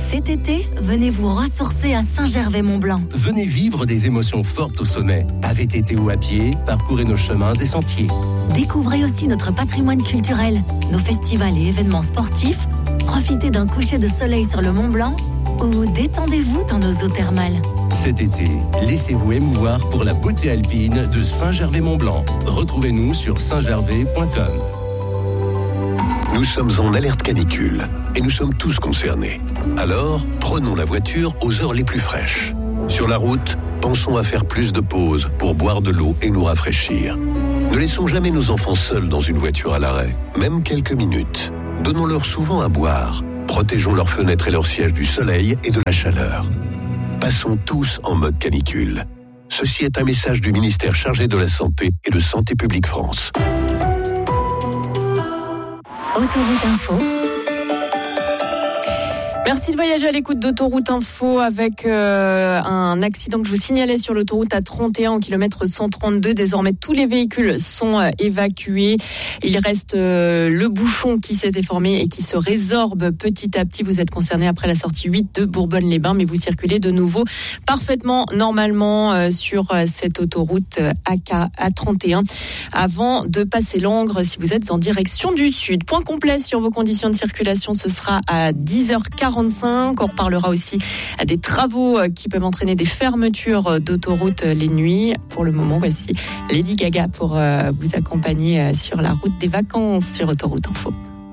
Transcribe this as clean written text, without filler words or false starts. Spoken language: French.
Cet été, venez vous ressourcer à Saint-Gervais-Mont-Blanc. Venez vivre des émotions fortes au sommet. À VTT ou à pied, parcourez nos chemins et sentiers. Découvrez aussi notre patrimoine culturel, nos festivals et événements sportifs. Profitez d'un coucher de soleil sur le Mont-Blanc ou détendez-vous dans nos eaux thermales. Cet été, laissez-vous émouvoir pour la beauté alpine de Saint-Gervais-Mont-Blanc. Retrouvez-nous sur saintgervais.com. Nous sommes en alerte canicule et nous sommes tous concernés. Alors, prenons la voiture aux heures les plus fraîches. Sur la route, pensons à faire plus de pauses pour boire de l'eau et nous rafraîchir. Ne laissons jamais nos enfants seuls dans une voiture à l'arrêt, même quelques minutes. Donnons-leur souvent à boire. Protégeons leurs fenêtres et leurs sièges du soleil et de la chaleur. Passons tous en mode canicule. Ceci est un message du ministère chargé de la Santé et de Santé publique France. Autoroute Info. Merci de voyager à l'écoute d'Autoroute Info avec un accident que je vous signalais sur l'autoroute A31 au kilomètre 132. Désormais, tous les véhicules sont évacués. Il reste le bouchon qui s'était formé et qui se résorbe petit à petit. Vous êtes concerné après la sortie 8 de Bourbonne-les-Bains, mais vous circulez de nouveau parfaitement normalement sur cette autoroute A31 avant de passer l'Angre si vous êtes en direction du sud. Point complet sur vos conditions de circulation, ce sera à 10h45. On reparlera aussi à des travaux qui peuvent entraîner des fermetures d'autoroutes les nuits. Pour le moment, voici Lady Gaga pour vous accompagner sur la route des vacances sur Autoroute Info.